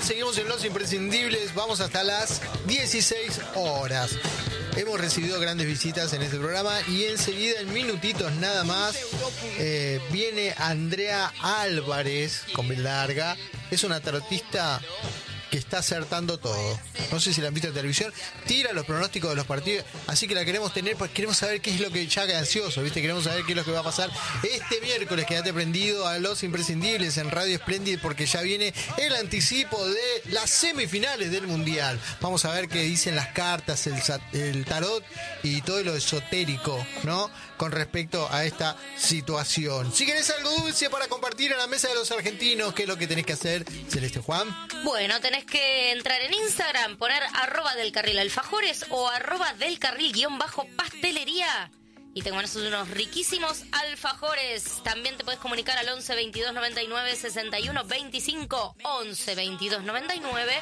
seguimos en Los Imprescindibles, vamos hasta las 16 horas. Hemos recibido grandes visitas en este programa y enseguida, en minutitos nada más, viene Andrea Álvarez, con B larga. Es una tarotista que está acertando todo. No sé si la han visto en televisión, tira los pronósticos de los partidos, así que la queremos tener, porque queremos saber qué es lo que, ya que ansioso, ¿viste? Queremos saber qué es lo que va a pasar este miércoles. Quédate prendido a Los Imprescindibles en Radio Splendid, porque ya viene el anticipo de las semifinales del Mundial. Vamos a ver qué dicen las cartas, el tarot y todo lo esotérico, ¿no?, con respecto a esta situación. Si querés algo dulce para compartir en la mesa de los argentinos, ¿qué es lo que tenés que hacer, Celeste Juan? Bueno, tenés que entrar en Instagram, poner @delcarrilalfajores o @delcarril_pastelería. Y tengo unos riquísimos alfajores. También te podés comunicar al 11 22 99 61 25. 11 22 99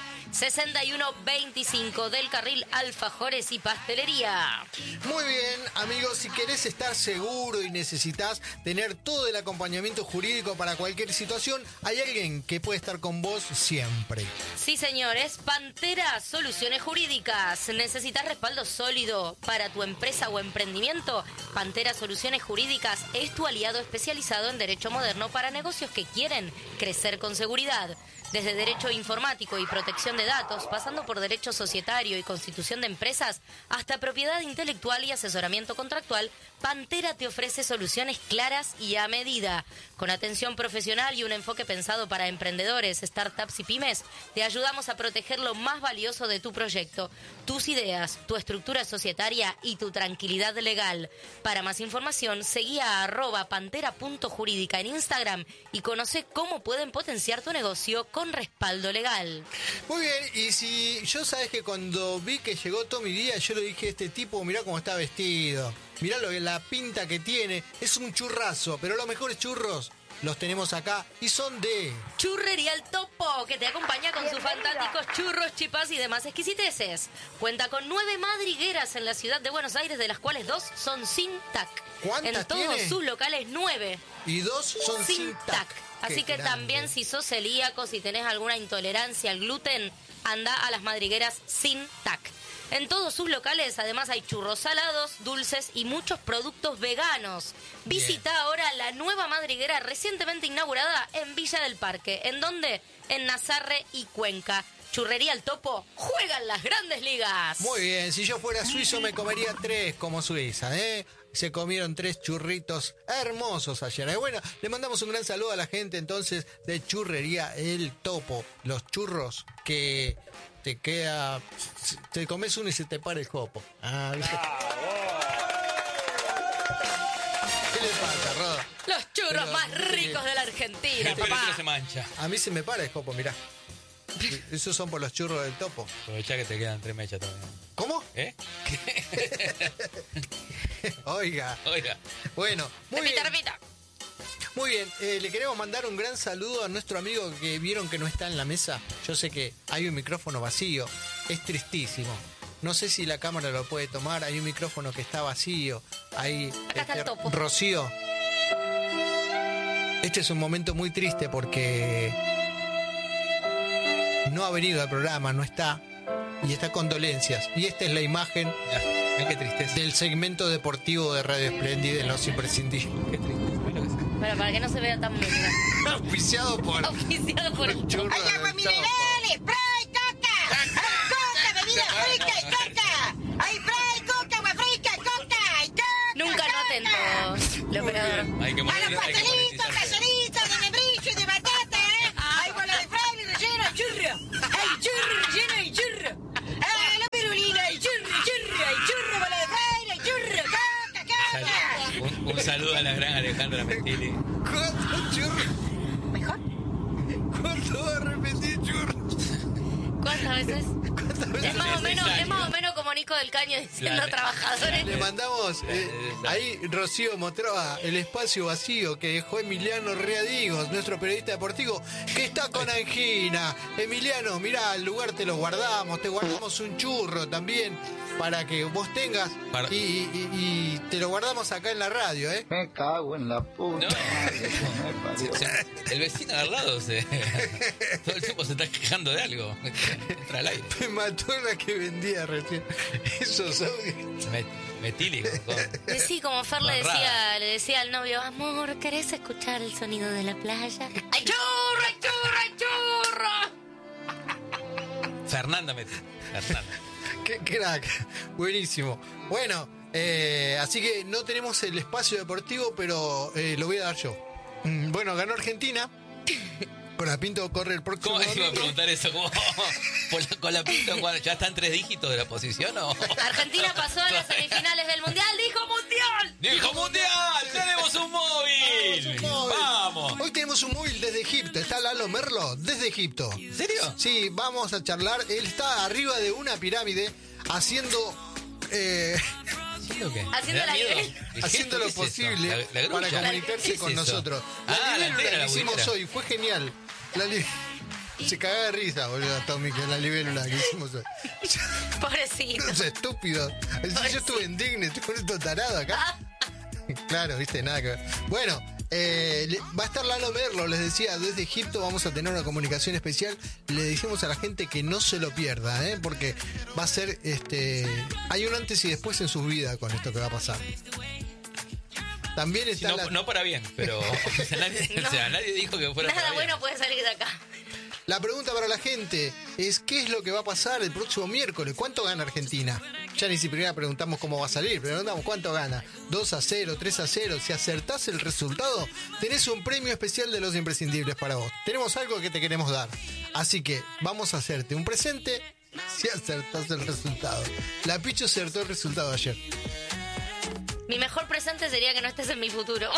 61 25. Del Carril Alfajores y Pastelería. Muy bien, amigos, si querés estar seguro y necesitas tener todo el acompañamiento jurídico para cualquier situación, hay alguien que puede estar con vos siempre. Sí, señores, Pantera Soluciones Jurídicas. ¿Necesitas respaldo sólido para tu empresa o emprendimiento? Pantera Soluciones Jurídicas es tu aliado especializado en derecho moderno para negocios que quieren crecer con seguridad. Desde derecho informático y protección de datos, pasando por derecho societario y constitución de empresas, hasta propiedad intelectual y asesoramiento contractual, Pantera te ofrece soluciones claras y a medida. Con atención profesional y un enfoque pensado para emprendedores, startups y pymes, te ayudamos a proteger lo más valioso de tu proyecto, tus ideas, tu estructura societaria y tu tranquilidad legal. Para más información, seguí a @pantera.jurídica en Instagram y conoce cómo pueden potenciar tu negocio con respaldo legal. Muy bien, y si yo sabes que cuando vi que llegó Tommy Díaz, yo le dije, este tipo, mirá cómo está vestido, mirá la pinta que tiene, es un churrazo, pero los mejores churros los tenemos acá y son de Churrería El Topo, que te acompaña con sus fantásticos churros, chipas y demás exquisiteces. Cuenta con 9 madrigueras en la ciudad de Buenos Aires, de las cuales 2 son sin TAC. ¿Cuántas en todos tiene? sus locales 9. Y 2 son sin TAC. Así que grande. también, si sos celíaco, si tenés alguna intolerancia al gluten, anda a las madrigueras sin TAC. En todos sus locales, además, hay churros salados, dulces y muchos productos veganos. Visita ahora la nueva madriguera recientemente inaugurada en Villa del Parque. ¿En dónde? En Nazarre y Cuenca. Churrería El Topo, juegan las grandes ligas. Muy bien, si yo fuera suizo me comería 3 como Suiza, ¿eh? Se comieron 3 churritos hermosos ayer. Bueno, le mandamos un gran saludo a la gente entonces de Churrería El Topo. Los churros que te queda... Te comes uno y se te para el copo. ¿Viste? ¿Qué le pasa, Roda? Los churros más ricos de la Argentina, papá. No se mancha. A mí se me para el copo, mirá. Esos son por los churros del Topo. Aprovecha que te quedan 3 mechas todavía. ¿Cómo? ¿Eh? Oiga. Bueno, muy bien. Repita. Muy bien, le queremos mandar un gran saludo a nuestro amigo que vieron que no está en la mesa. Yo sé que hay un micrófono vacío, es tristísimo. No sé si la cámara lo puede tomar, hay un micrófono que está vacío. Ahí, Acá está el Topo. Rocío. Este es un momento muy triste porque no ha venido al programa, no está. Y está con dolencias. Y esta es la imagen Qué tristeza. del segmento deportivo de Radio Splendid en Los Imprescindibles. Qué tristeza. Bueno, para que no se vea tan muy bien. Auspiciado por... Auspiciado por el churro ¡Hay agua del mineral! Topo. ¡Spray, coca! ¡Hay coca, bebida fresca y coca! ¡Hay spray, coca, agua fresca, coca! ¡Y coca! Nunca no atento, el operador. Hay que ¡A los monetizar. pastelitos, calladitos, de membrillo y de batata, ¡hay bola de fraile relleno de churro! ¡Hay churro relleno de churro! ¡Ah, la pirulina! ¡Hay churro, hay churro, bola de fraile, hay churro! ¡Coca, coca! Un saludo a la gran Alejandra Mentili. ¿Cuántos churros? ¿Mejor? ¿Cuánto va a repetir churros? ¿Cuántas veces? ¿Cuántas veces? Es más o menos como Nico Francisco del Caño diciendo Claro. trabajadores. Le mandamos, ahí Rocío mostraba el espacio vacío que dejó Emiliano Readigos, nuestro periodista deportivo, que está con angina. Emiliano, mirá, el lugar te guardamos un churro también para que vos tengas y te lo guardamos acá en la radio, ¿eh? Me cago en la puta. No. madre que me parió. El vecino de al lado todo el tiempo se está quejando de algo. Entra al aire. Me mató la que vendía recién. Esos audios. Metílico. Sí, como Fer le decía al novio, amor, ¿querés escuchar el sonido de la playa? ¡Ay, churro, ay, churro, ay, churro! Fernanda Metí. Fernanda. Qué crack. Buenísimo. Bueno, así que no tenemos el espacio deportivo, pero lo voy a dar yo. Bueno, ganó Argentina. Con la Pinto corre el próximo. ¿Cómo iba a domingo. preguntar eso? ¿Cómo? ¿Con la Pinto ya están 3 dígitos de la posición o? Argentina pasó a las semifinales del Mundial, dijo Mundial. ¡Dijo Mundial! ¡Tenemos un móvil! Tenemos un móvil. ¡Vamos! Hoy tenemos un móvil desde Egipto. Está Lalo Merlo desde Egipto. ¿En serio? Sí, vamos a charlar. Él está arriba de una pirámide haciendo ¿Haciendo qué? Haciendo ¿Me da la miedo? libélula. ¿El haciendo gesto lo qué es eso? posible La grulla. para ¿Qué comunicarse es con eso? nosotros. Ah, la libélula antena, que la hicimos buinera. hoy fue genial. Se cagaba de risa, boludo, Tommy, que la libélula que hicimos hoy. Pobrecito. No sé, estúpido. Yo estuve en Dignet con esto tarado acá. Claro, viste, nada que ver. Bueno, va a estar Lalo Merlo, les decía, desde Egipto vamos a tener una comunicación especial. Le decimos a la gente que no se lo pierda, porque va a ser, hay un antes y después en su vida con esto que va a pasar. También está No para bien, pero nadie dijo que fuera Nada para bien. bueno puede salir de acá. La pregunta para la gente es ¿qué es lo que va a pasar el próximo miércoles? ¿Cuánto gana Argentina? Ya ni siquiera preguntamos cómo va a salir, preguntamos cuánto gana. 2-0, 3-0. Si acertás el resultado, tenés un premio especial de los imprescindibles para vos. Tenemos algo que te queremos dar. Así que vamos a hacerte un presente si acertás el resultado. La Pichu acertó el resultado ayer. Mi mejor presente sería que no estés en mi futuro.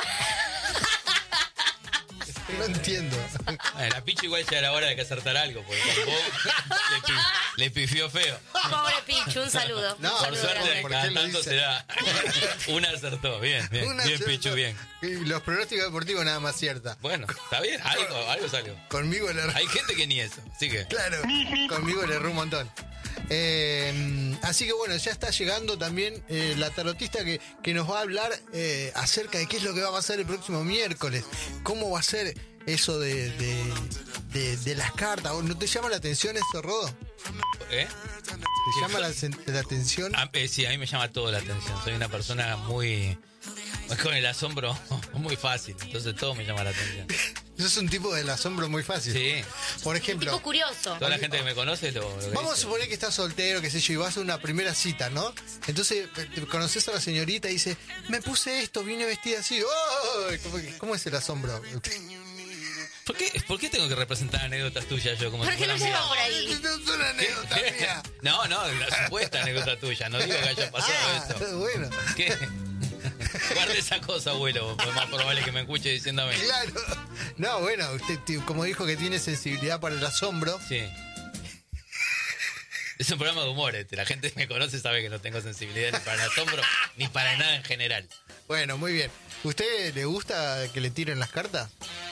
No entiendo. La Pichu igual ya era hora de que acertara algo, porque con vos le pifió feo. Pobre Pichu, un saludo. No, un Por saludo suerte, grande. ¿por qué cada lo tanto dice? será. Una acertó, bien, Una bien acertó. Pichu, bien. Y los pronósticos deportivos nada más cierta. Bueno, está bien, algo salió. Conmigo le erró. Hay gente que ni eso, así que. Claro, conmigo le erró un montón. Así que bueno, ya está llegando también la tarotista que nos va a hablar acerca de qué es lo que va a pasar el próximo miércoles. ¿Cómo va a ser eso de las cartas? ¿No te llama la atención eso, Rodo? ¿Eh? ¿Te llama la atención? Sí, a mí me llama todo la atención. Soy una persona muy. Con el asombro muy fácil, entonces todo me llama la atención. Eso es un tipo del asombro muy fácil. Sí, Por ejemplo, Tipo curioso. toda la gente que me conoce lo vamos a dice. suponer que estás soltero, qué sé yo, y vas a una primera cita, ¿no? Entonces te conoces a la señorita y dice, me puse esto, vine vestida así. ¡Oh! ¿Cómo es el asombro? ¿Por qué tengo que representar anécdotas tuyas yo como ¿Por si qué fuera no mía? lleva por ahí? No es una anécdota mía. No, la supuesta anécdota tuya, no digo que haya pasado eso. Bueno, ¿Qué? Guarde esa cosa, abuelo, porque es más probable que me escuche diciéndome. claro. No, bueno, usted como dijo que tiene sensibilidad para el asombro. Sí. Es un programa de humor, la gente que me conoce sabe que no tengo sensibilidad ni para el asombro, ni para nada en general. Bueno, muy bien. ¿Usted le gusta que le tiren las cartas?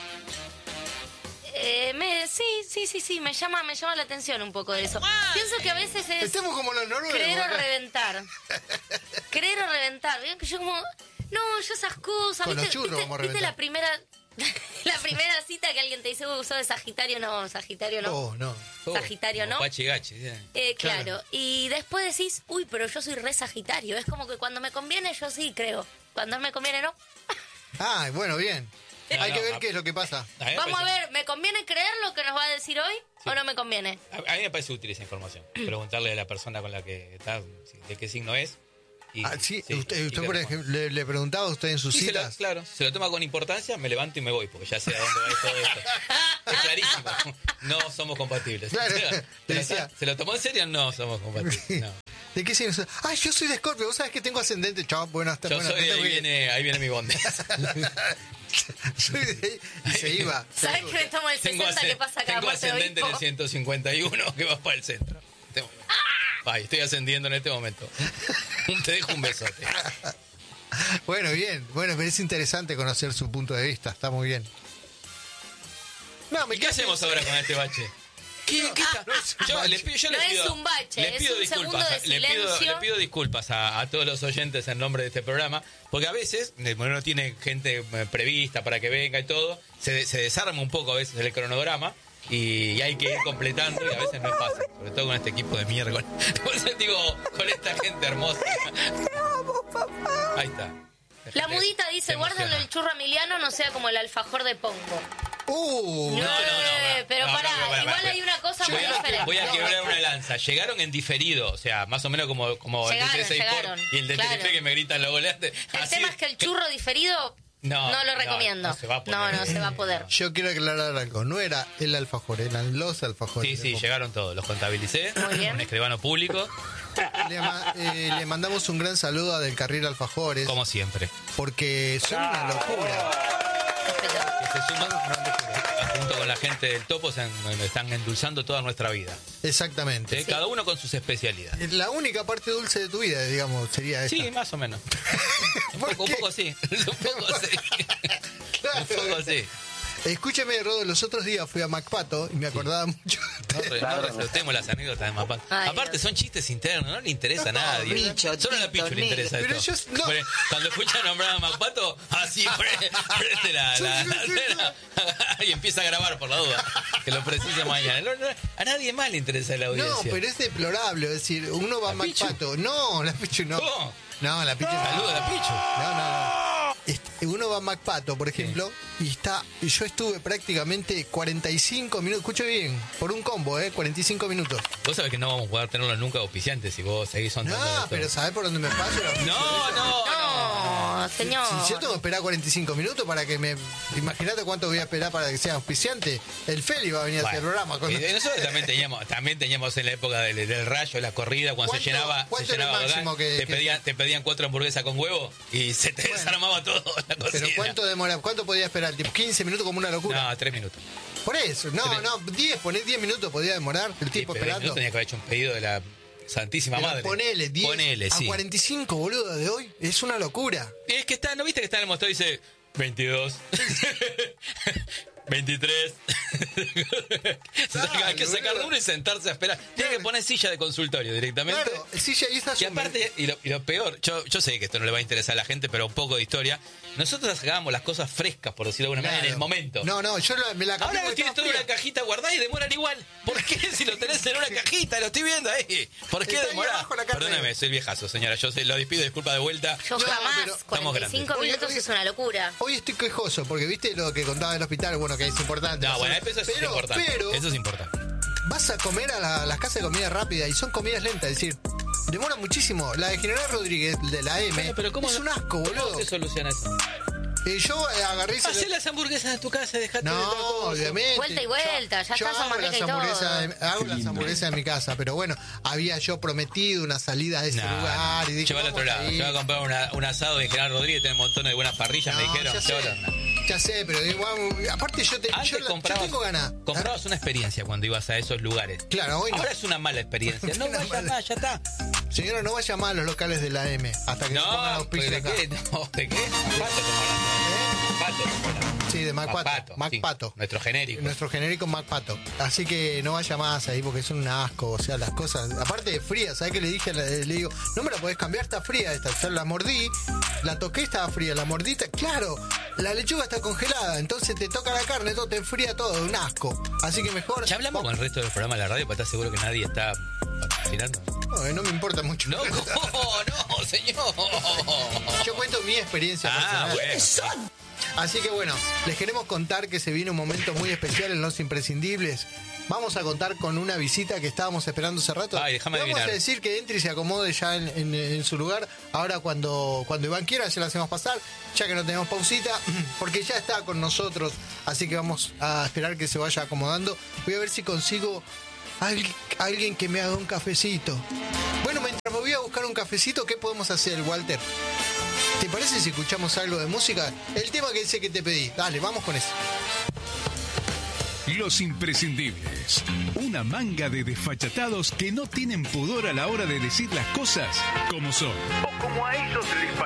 Sí, me llama la atención un poco de eso. Pienso que a veces es Estamos como los noruegos. creer o acá. reventar. Creer o reventar. Vieron que yo como, no, yo esas cosas. Con los churros vamos a ¿Viste reventar. la primera cita que alguien te dice, sos de Sagitario? No, Sagitario no. Oh, no. Sagitario, ¿no? Pachi Gachi, ¿sí? Claro. Claro. Y después decís, uy, pero yo soy re Sagitario. Es como que cuando me conviene yo sí creo. Cuando no me conviene no. Ah, bueno, bien. No, Hay que no, ver qué es lo que pasa. A mí me Vamos a parece- ver, ¿me conviene creer lo que nos va a decir hoy o no me conviene? A mí me parece útil esa información. Preguntarle a la persona con la que está de qué signo es. Y, Sí, sí, usted y por le ejemplo, le preguntaba a usted en sus Sí, citas. claro, se lo toma con importancia, me levanto y me voy, porque ya sé a dónde va todo esto. Es clarísimo. No somos compatibles. Claro, ¿Se decía. ¿Se lo tomó en serio? No somos compatibles. No. ¿De qué signo sos? Ah, yo soy de Escorpio. ¿Vos sabés que tengo ascendente? Chao, bueno, hasta Yo bueno, soy de ahí viene mi bonde. Soy de ahí. Y se iba. ¿Sabes que me tomo el 60 que pasa cada tengo muerte de ascendente en obispo? el 151 que va para el centro. Ay, estoy ascendiendo en este momento. Te dejo un besote. Bueno, bien. Bueno, pero es interesante conocer su punto de vista. Está muy bien. No, ¿Y qué hacemos ahora con este bache? ¿Qué está? Yo les pido es un bache, les pido es un segundo disculpas, de le silencio. pido disculpas a todos los oyentes en nombre de este programa, porque a veces uno tiene gente prevista para que venga y todo, se desarma un poco a veces el cronograma y hay que ir completando y a veces no es fácil, sobre todo con este equipo de miércoles. Entonces digo, con esta gente hermosa. Ahí está. La mudita dice, guárdalo el churro emiliano, no sea como el alfajor de Pongo. No, Pero pará, igual hay una cosa muy diferente. Voy a quebrar una lanza. Llegaron en diferido, o sea, más o menos como el de Llegaron, 16 llegaron, y el de claro. Telefe que me gritan los goleantes. El tema es que el churro diferido no lo recomiendo. No se va a poder. No se va a poder. Yo quiero aclarar algo. No era el alfajor, eran los alfajores. Sí, llegaron todos. Los contabilicé. Muy bien. Un escribano público, Le mandamos un gran saludo a Del Carril Alfajores. como siempre. Porque son una locura. Que se suman junto con la gente del Topo, están endulzando toda nuestra vida. Exactamente. ¿Sí? Cada uno con sus especialidades. La única parte dulce de tu vida, digamos, sería esta. Sí, más o menos. Un ¿Por qué? poco sí. Un poco sí. Claro. Un poco sí. Escúchame, Rodo, los otros días fui a Macpato y me acordaba mucho. No reflotemos las anécdotas de Mapato. Ay, Aparte, Dios. son chistes internos, no le interesa a nadie. Picho, Solo a la Pichu le interesa Pero esto. yo- no. Porque cuando escucha nombrar a Mapato, así prende la y empieza a grabar por la duda. Que lo precise mañana. A nadie más le interesa la No, audiencia. pero es deplorable. Es decir, uno va a ¿La Pichu? Macpato. No, la Pichu no. ¿Cómo? No, la Pichu no. Saluda a la Pichu. No. Uno va a Macpato, por ejemplo, y yo estuve prácticamente 45 minutos, escucho bien, por un combo, 45 minutos. Vos sabés que no vamos a poder tenerlo nunca auspiciantes si vos seguís sondando No, esto. pero ¿sabés por dónde me paso? No, señor. Si yo tengo que esperar 45 minutos para que me... Imagínate cuánto voy a esperar para que sea auspiciante. El Feli va a venir a hacer el programa. Y nosotros también teníamos en la época del rayo, la corrida, cuando se llenaba ¿cuánto era el ¿verdad? máximo que- te pedían 4 hamburguesas con huevo y se te desarmaba todo la cocina. Pero ¿cuánto podía esperar? ¿Tipo 15 minutos como una locura? No, 3 minutos. Por eso, no, 10, ponés 10 minutos podía demorar el tipo Sí, pero esperando. yo tenía que haber hecho un pedido de la Santísima Pero Madre. ponele 10 Ponele, a sí. 45, boludo, de hoy. Es una locura. Y es que está, ¿no viste que está en el mostrador y dice 22? 23. Hay que sacar de uno y sentarse a esperar. Tiene que poner silla de consultorio directamente. Claro, sí, ya ahí está. Y aparte, y lo peor, yo sé que esto no le va a interesar a la gente, pero un poco de historia. Nosotros sacábamos las cosas frescas, por decirlo de alguna manera, en el momento. No, yo me la cambié Ahora lo porque tienes todo en estaba una cajita guardada y demoran igual. ¿Por qué si lo tenés en una cajita? Lo estoy viendo ahí. ¿Por qué Está ahí demorás? abajo la carne. Perdóname, soy el viejazo, señora. Yo lo despido, disculpa de vuelta. Yo No, jamás, pero estamos 45 grandes. minutos Oye, es una locura. Hoy estoy quejoso porque viste lo que contaba del hospital, bueno, que es importante. No, bueno, eso es importante. Pero Eso es importante. vas a comer a las casas de comida rápida y son comidas lentas, es decir, demora muchísimo. La de General Rodríguez, de la M, Bueno, pero ¿cómo es un asco, ¿Cómo boludo. se soluciona eso? Yo agarré y se Hacé lo- las hamburguesas en tu casa, dejate de otra No, cosa. obviamente. Vuelta y vuelta, ya yo está, son hago manteca y las hamburguesas todo. hago las hamburguesas en mi casa, pero bueno, había yo prometido una salida de ese lugar y dije, Lleva al otro vamos lado. a ir. Yo voy a comprar un asado en General Rodríguez, tiene un montón de buenas parrillas, me No, dijeron. ya sé, Llévala. ya sé, pero igual, aparte yo Antes yo tengo ganas. comprabas una experiencia cuando ibas a esos lugares. Claro, hoy no. Ahora es una mala experiencia. No Una vayas mala. más, ya está. Señora, no vaya más a los locales de la M hasta que se pongan No, auspicio ¿de acá. qué? No, ¿de qué? Pato estamos hablando. Pato estamos hablando. Sí, de Macpato. Sí, Macpato. nuestro genérico. Nuestro genérico Macpato. Así que no vaya más ahí porque es un asco. O sea, las cosas. Aparte de fría, ¿sabes qué le dije? Le digo, no me la podés cambiar, está fría esta. Yo la mordí, la toqué, estaba fría. La mordita, claro, la lechuga está congelada. Entonces te toca la carne, todo te enfría todo, un asco. Así que mejor. Ya hablamos con el resto del programa de la radio para estar seguro que nadie está patrocinando. No me importa mucho. No, no, señor. Yo cuento mi experiencia Ah, personal. bueno. Así que bueno, les queremos contar que se viene un momento muy especial en Los Imprescindibles. Vamos a contar con una visita que estábamos esperando hace rato. Ay, déjame Vamos adivinar. a decir que entre y se acomode ya en su lugar. Ahora cuando Iván quiera, ya la hacemos pasar, ya que no tenemos pausita, porque ya está con nosotros. Así que vamos a esperar que se vaya acomodando. Voy a ver si consigo alguien que me haga un cafecito. Bueno, mientras me voy a buscar un cafecito, ¿qué podemos hacer, Walter? ¿Te parece si escuchamos algo de música? El tema que dice que te pedí. Dale, vamos con eso. Los imprescindibles. Una manga de desfachatados que no tienen pudor a la hora de decir las cosas como son. O como a ellos les